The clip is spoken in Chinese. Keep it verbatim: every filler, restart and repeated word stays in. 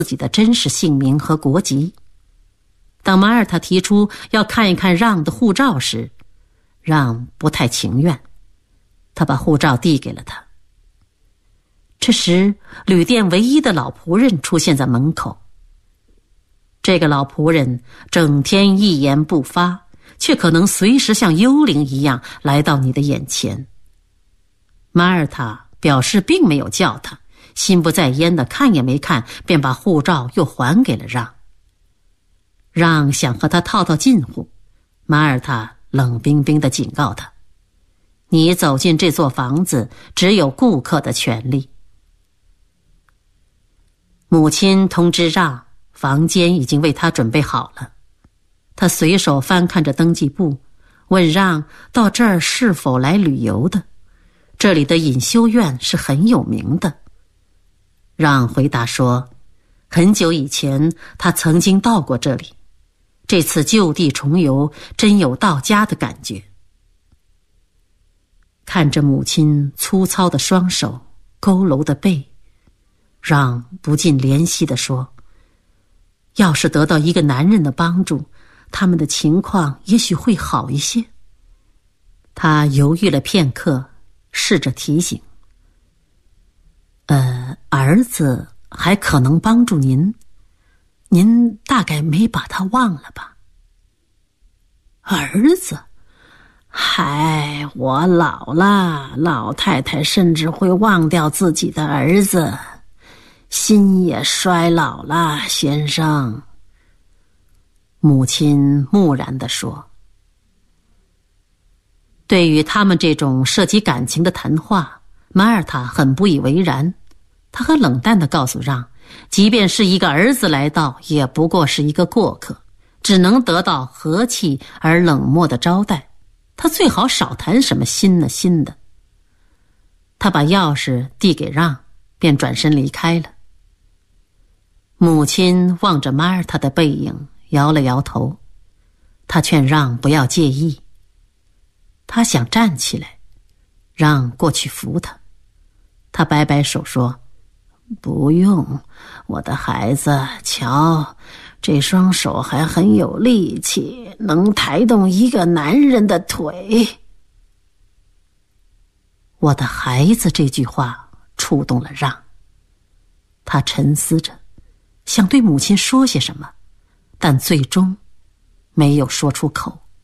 自己的真实姓名和国籍。当马耳他提出要看一看让的护照时，让不太情愿，他把护照递给了他。这时，旅店唯一的老仆人出现在门口。这个老仆人整天一言不发，却可能随时像幽灵一样来到你的眼前。马耳他表示并没有叫他，心不在焉的看也没看，便把护照又还给了让。让想和他套套近乎，马耳他冷冰冰地警告他：你走进这座房子，只有顾客的权利。母亲通知让，房间已经为他准备好了。他随手翻看着登记簿，问让到这儿是否来旅游的，这里的隐修院是很有名的。让回答说，很久以前他曾经到过这里，这次就地重游，真有到家的感觉。看着母亲粗糙的双手，佝偻的背，让不禁怜惜地说，要是得到一个男人的帮助，他们的情况也许会好一些。他犹豫了片刻，试着提醒，呃，儿子还可能帮助您，您大概没把他忘了吧？儿子？嗨，我老了，老太太甚至会忘掉自己的儿子，心也衰老了，先生。母亲木然地说。对于他们这种涉及感情的谈话，马耳他很不以为然。他很冷淡地告诉让，即便是一个儿子来到，也不过是一个过客，只能得到和气而冷漠的招待。他最好少谈什么新的新的。他把钥匙递给让，便转身离开了。母亲望着马耳他的背影，摇了摇头。他劝让不要介意。他想站起来，让过去扶他。他摆摆手说，不用，我的孩子，瞧，这双手还很有力气，能抬动一个男人的腿。我的孩子这句话触动了让。他沉思着，想对母亲说些什么，但最终没有说出口。